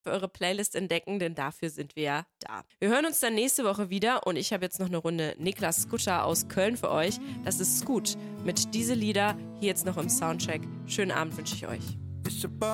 für eure Playlist entdecken, denn dafür sind wir ja da. Wir hören uns dann nächste Woche wieder und ich habe jetzt noch eine Runde Niklas Skutter aus Köln für euch. Das ist Scoot mit diese Lieder hier jetzt noch im Soundcheck. Schönen Abend wünsche ich euch.